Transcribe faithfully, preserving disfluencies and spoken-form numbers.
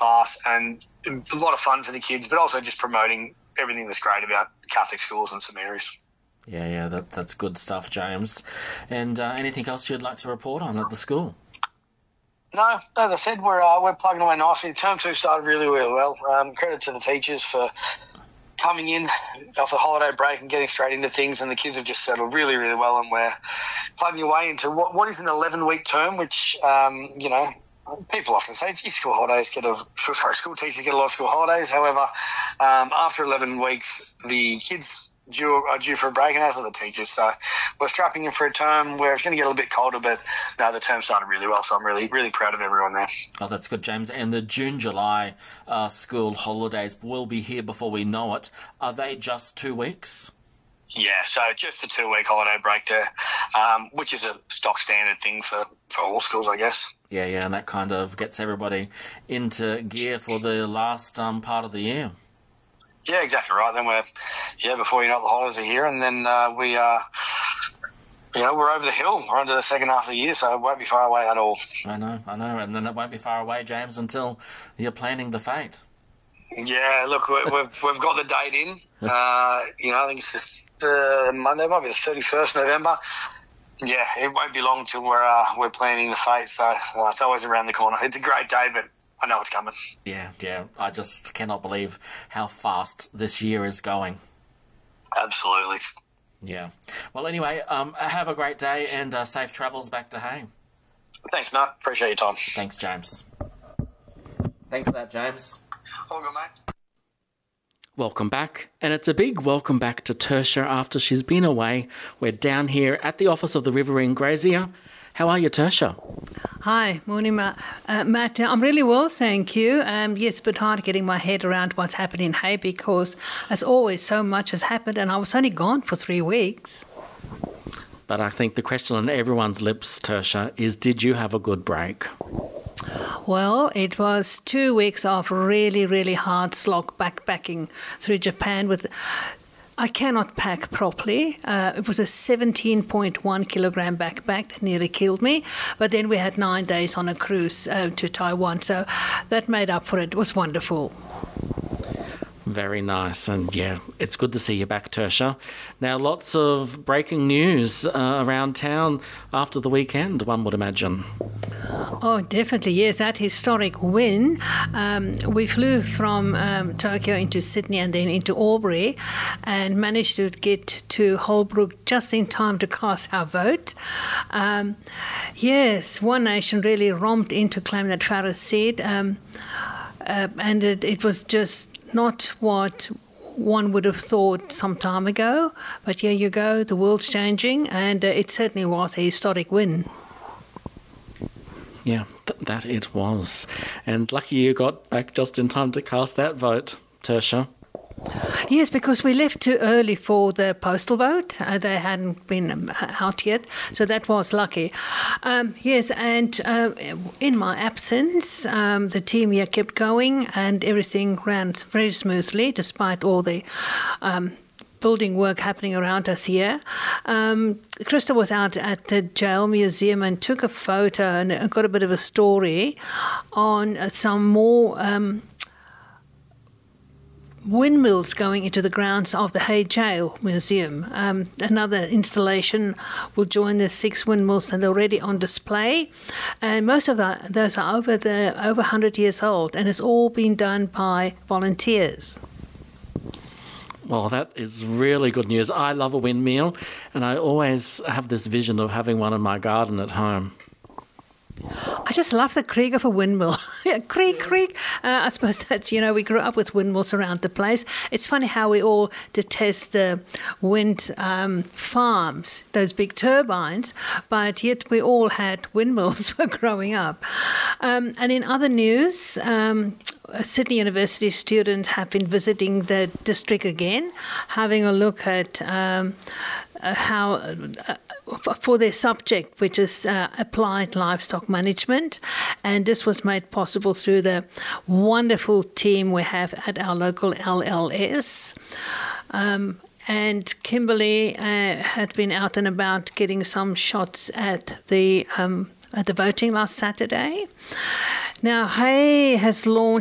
class and a lot of fun for the kids, but also just promoting everything that's great about Catholic schools and St Mary's. Yeah, yeah, that, that's good stuff, James. And uh, anything else you'd like to report on at the school? No, as I said, we're uh, we're plugging away nicely. Term two started really, really well. Um, credit to the teachers for coming in off the holiday break and getting straight into things, and the kids have just settled really, really well, and we're plugging away into what, what is an eleven-week term, which, um, you know, people often say, gee, school holidays get a, sorry, school teachers get a lot of school holidays. However, um, after eleven weeks, the kids due, are due for a break, and as are the teachers. So we're strapping in for a term where it's going to get a little bit colder, but no, the term started really well, so I'm really, really proud of everyone there. Oh, that's good, James. And the June, July uh, school holidays will be here before we know it. Are they just two weeks? Yeah, so just a two-week holiday break there, um, which is a stock standard thing for, for all schools, I guess. Yeah, yeah, and that kind of gets everybody into gear for the last um, part of the year. Yeah, exactly right. Then we're, yeah, before you know it, the holidays are here, and then uh, we, uh, you know, we're over the hill. We're into the second half of the year, so it won't be far away at all. I know, I know, and then it won't be far away, James, until you're planning the fate. Yeah, look, we've we've got the date in. Uh, you know, I think it's just uh, Monday, it might be the thirty-first of November. Yeah, it won't be long till we're uh, we're planning the fate, so uh, it's always around the corner. It's a great day, but I know it's coming. Yeah, yeah. I just cannot believe how fast this year is going. Absolutely. Yeah. Well, anyway, um, have a great day and uh, safe travels back to Hay. Thanks, Matt. Appreciate your time. Thanks, James. Thanks for that, James. All good, mate. Welcome back, and it's a big welcome back to Tertia after she's been away. We're down here at the office of the Riverine Grazier. How are you, Tertia? Hi, morning, Matt. Uh, Matt, I'm really well, thank you. Um, yeah, it's a bit hard getting my head around what's happening in Hay because, as always, so much has happened, and I was only gone for three weeks. But I think the question on everyone's lips, Tertia, is did you have a good break? Well, it was two weeks of really, really hard slog backpacking through Japan with... I cannot pack properly. Uh, it was a seventeen point one kilogram backpack that nearly killed me. But then we had nine days on a cruise uh, to Taiwan, so that made up for it. It was wonderful. Very nice, and yeah, it's good to see you back, Tertia. Now, lots of breaking news uh, around town after the weekend, one would imagine. Oh, definitely, yes, that historic win. Um, we flew from um, Tokyo into Sydney and then into Albury and managed to get to Holbrook just in time to cast our vote. Um, yes, One Nation really romped in to claim that Pharaoh's seat, um, uh, and it, it was just not what one would have thought some time ago, but here you go, the world's changing, and uh, it certainly was a historic win. Yeah, th- that it was. And lucky you got back just in time to cast that vote, Tertia. Yes, because we left too early for the postal vote. Uh, they hadn't been out yet, so that was lucky. Um, yes, and uh, in my absence, um, the team here kept going and everything ran very smoothly despite all the um, building work happening around us here. Um, Krista was out at the jail museum and took a photo and got a bit of a story on uh, some more... Um, windmills going into the grounds of the Hay Jail Museum. Um, another installation will join the six windmills that are already on display, and most of the, those are over the over one hundred years old, and it's all been done by volunteers. Well, that is really good news. I love a windmill, and I always have this vision of having one in my garden at home. I just love the creak of a windmill. creak, creak. Uh, I suppose that's, you know, we grew up with windmills around the place. It's funny how we all detest the wind um, farms, those big turbines, but yet we all had windmills for growing up. Um, and in other news, um, Sydney University students have been visiting the district again, having a look at um, uh, how... Uh, for their subject, which is uh, applied livestock management. And this was made possible through the wonderful team we have at our local L L S. Um, and Kimberly uh, had been out and about getting some shots at the um, at the voting last Saturday. Now, Hay has launched